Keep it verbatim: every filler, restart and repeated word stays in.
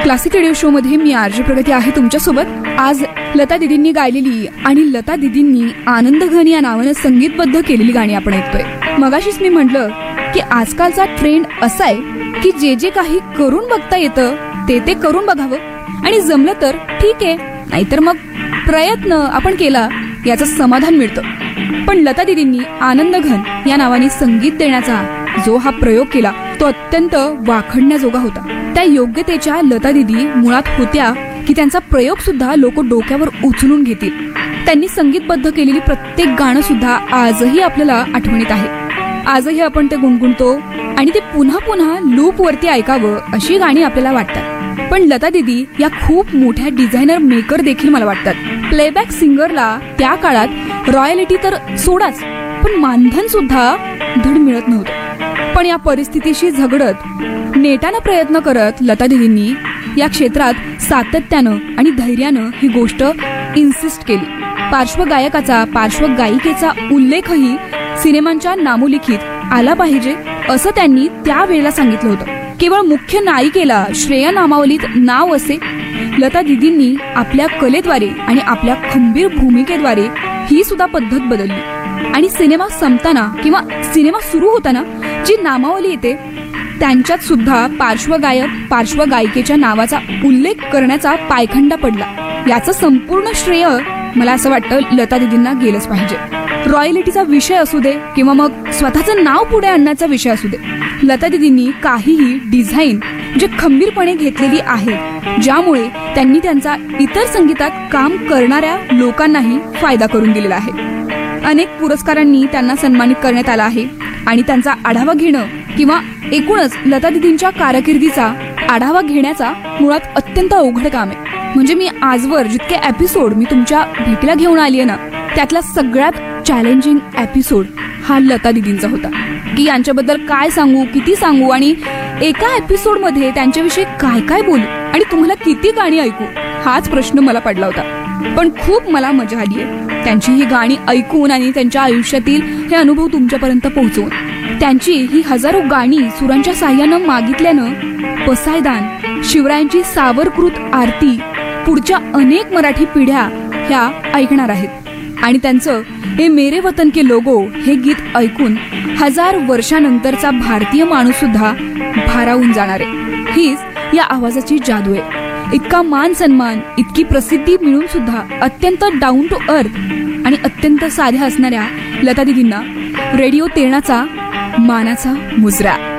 Classic radio show मध्ये मी RJ प्रगती आहे तुमच्यासोबत. आज लता दीदींनी गायलेली आणि लता दीदींनी आनंद घन या नावानं संगीतबद्ध केलेली गाणी आपण ऐकतोय. मगाशीच मी म्हटलं की आजकालचा ट्रेंड असा आहे की जे जे काही करून बघता येतं ते ते करून बघावं आणि जमलं तर ठीक आहे, नाहीतर मग प्रयत्न आपण केला याचं समाधान मिळतं. पण लता दीदींनी आनंद घन या नावाने संगीत देण्याचा जो हा प्रयोग केला तो अत्यंत वाखडण्याजोगा होता. त्या योग्यतेच्या लता दीदी मुळात होत्या की त्यांचा प्रयोग सुद्धा लोक डोक्यावर उचलून घेतील. त्यांनी संगीतबद्ध केलेली प्रत्येक गाणं सुद्धा आजही आपल्याला आठवणीत आहे. आजही आपण ते गुणगुणतो आणि ते पुन्हा पुन्हा लूप वरती ऐकावं अशी गाणी आपल्याला वाटतात. पण लता दीदी या खूप मोठ्या डिझायनर मेकर देखील मला वाटतात. प्लेबॅक सिंगरला त्या काळात रॉयल्टी तर सोडाच, पण मानधन सुद्धा धड मिळत नव्हतं. पण या परिस्थितीशी झगडत नेटानं प्रयत्न करत लता दीदींनी या क्षेत्रात सातत्यानं आणि धैर्यानं ही गोष्ट इन्सिस्ट केली. पार्श्वगायकाचा पार्श्वगायिकेचा उल्लेखही सिनेमांच्या नामोलिखित आला पाहिजे असं त्यांनी त्यावेळेला सांगितलं होतं. केवळ मुख्य नायिकेला श्रेय नामावलीत नाव असे. लता दीदींनी आपल्या कलेद्वारे आणि आपल्या खंबीर भूमिकेद्वारे ही सुद्धा पद्धत बदलली आणि सिनेमा संपताना किंवा सिनेमा सुरू होताना जी नामावली येते त्यांच्यात सुद्धा पार्श्वगायक पार्श्वगायिकेच्या नावाचा उल्लेख करण्याचा पायखंडा पडला. याचं संपूर्ण श्रेय मला असं वाटतं लता दीदींना गेलंच पाहिजे. रॉयल्टीचा विषय असू दे किंवा मग स्वतःचं नाव पुढे आणण्याचा विषय असू दे, लता दीदींनी काहीही डिझाईन जे खंबीरपणे घेतलेली आहे, ज्यामुळे त्यांनी त्यांचा इतर संगीतात काम करणाऱ्या लोकांनाही फायदा करून दिलेला आहे. अनेक पुरस्कारांनी त्यांना सन्मानित करण्यात आला आहे आणि त्यांचा आढावा घेणं किंवा एकूणच लता दीदींच्या कारकिर्दीचा आढावा घेण्याचा मुळात अत्यंत अवघड काम आहे. म्हणजे मी आजवर जितके एपिसोड मी तुमच्या भेटीला घेऊन आली आहे ना, त्यातला सगळ्यात चॅलेंजिंग एपिसोड हा लता दीदींचा होता. की यांच्याबद्दल काय सांगू, किती सांगू आणि एका एपिसोड मध्ये त्यांच्याविषयी काय काय बोलू आणि तुम्हाला किती गाणी ऐकू, हाच प्रश्न मला पडला होता. पण खूप मला मजा आली आहे त्यांची ही गाणी ऐकून आणि त्यांच्या आयुष्यातील हे अनुभव तुमच्यापर्यंत पोहोचवून. त्यांची ही हजारो गाणी सुरांच्या साह्यानं मागितल्यानं पसायदान, शिवरायांची सावरकृत आरती पुढच्या अनेक मराठी पिढ्या ह्या ऐकणार आहेत आणि त्यांचं हे मेरे वतन के लोगो हे गीत ऐकून हजार वर्षानंतरचा भारतीय माणूस सुद्धा भारावून जाणार आहे. हीच या आवाजाची जादू आहे. इतका मान सन्मान, इतकी प्रसिद्धी मिळून सुद्धा अत्यंत डाऊन टू अर्थ आणि अत्यंत साध्या असणाऱ्या लता दीदींना रेडिओ तेरणाचा मानाचा मुजरा.